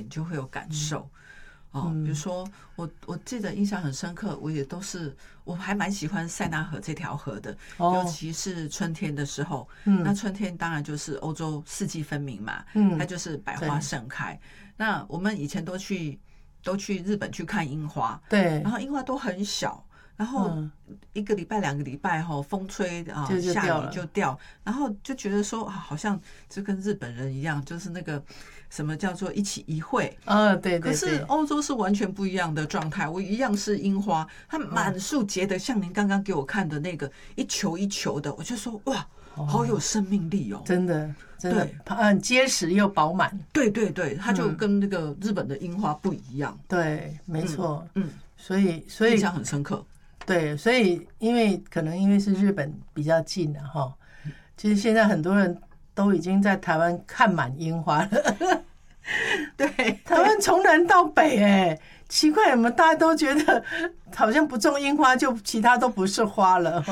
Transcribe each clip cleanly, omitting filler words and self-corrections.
就会有感受。比如说我记得印象很深刻，我还蛮喜欢塞纳河这条河的，尤其是春天的时候。那春天当然就是欧洲四季分明嘛，它就是百花盛开。那我们以前都去日本去看樱花， 对， 然后樱花都很小。然后1个礼拜2个礼拜风吹下雨就掉，然后就觉得说好像就跟日本人一样，就是那个什么叫做一期一会对。 可是欧洲是完全不一样的状态，我一样是樱花，它满树结的，像您刚刚给我看的那个一球一球的，我就说哇，好有生命力哦， 真的，很结实又饱满。 对，它就跟那个日本的樱花不一样。 对，没错。所以印象很深刻。 对，所以因为是日本比较近的哈，其实现在很多人都已经在台湾看满樱花了。对，台湾从南到北，奇怪，我们大家都觉得好像不种樱花就其他都不是花了。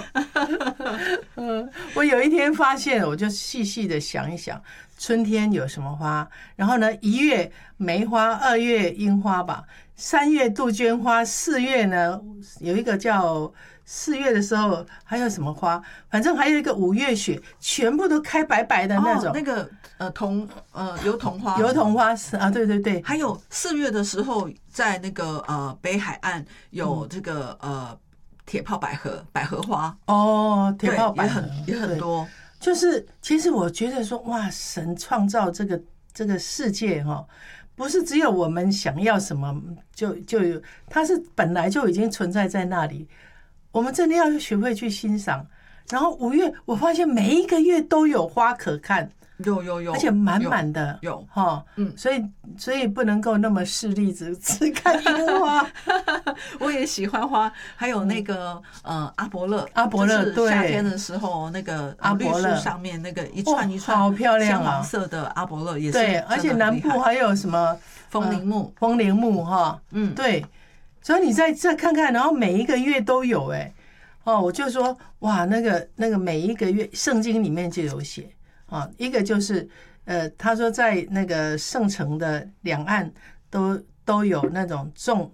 我有一天发现，我就细细的想一想，春天有什么花，然后呢，1月梅花，2月樱花吧。3月杜鹃花，4月呢有一个叫4月的时候还有什么花，反正还有一个5月雪，全部都开白白的那种。 那个油桐花， 油桐花啊，对。 还有4月的时候，在那个北海岸有这个铁炮百合花。 铁炮百合也很多。 就是其实我觉得说，哇，神创造这个世界不是只有我们想要什么就有，它是本来就已经存在在那里，我们真的要学会去欣赏。然后5月，我发现每一个月都有花可看， 有， 而且满满的， 有所以不能够那么势利，只看樱花。 我也喜欢花，还有那个阿伯勒， 对， 夏天的时候那个绿树上面那个一串一串好漂亮鲜黄色的阿伯勒也是， 对，而且南部还有什么风铃木， 对，所以你再看看，然后每一个月都有我就说哇，那个每一个月圣经里面就有写一个就是他说在那个圣城的两岸都有那种种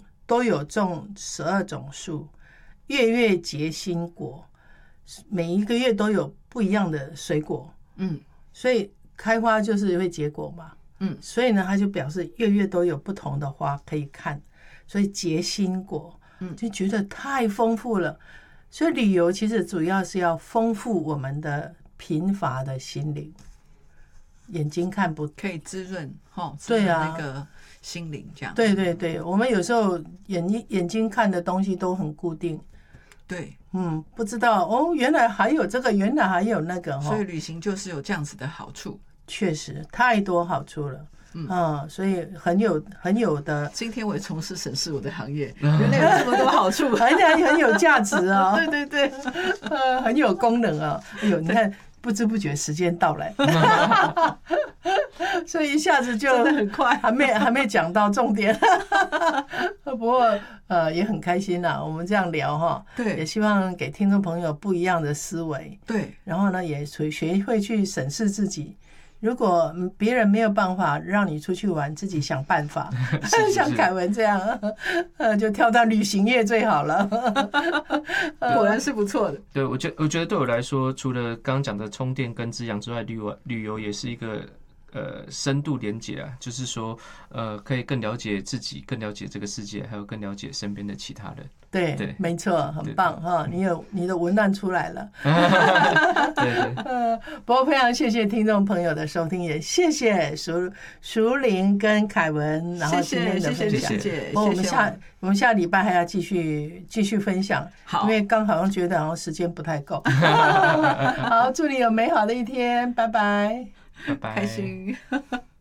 12种树，月月结新果，每一个月都有不一样的水果，所以开花就是会结果嘛，所以呢，他就表示月月都有不同的花可以看，所以结新果，就觉得太丰富了。所以旅游其实主要是要丰富我们的贫乏的心灵，眼睛看不可以滋润对啊， 那个心灵这样。 对，我们有时候眼睛看的东西都很固定， 对， 不知道原来还有这个，原来还有那个所以旅行就是有这样子的好处， 确实太多好处了。所以很有的。 今天我也从事审视我的行业，原来有这么多好处， 而且很有价值对， 很有功能哎呦，你看不知不觉时间到来，所以一下子就真的很快， 还没讲到重点。不过也很开心啦，我们这样聊对， 也希望给听众朋友不一样的思维， 对， 然后呢也学会去审视自己。如果别人没有办法让你出去玩，自己想办法。像凯文这样，就跳到旅行业最好了。 果然是不错的。 对，我觉得对我来说，除了刚刚讲的充电跟滋养之外，旅游也是一个深度连结啊，就是说可以更了解自己，更了解这个世界，还有更了解身边的其他人。 对，没错，很棒哈！你的文案出来了。 对。 不过非常谢谢听众朋友的收听，也谢谢淑玲跟凯文，然后今天的分享。 谢谢。 我们下礼拜还要继续分享，因为刚好像觉得好像时间不太够。好，祝你有美好的一天，拜拜， 拜拜， 开心。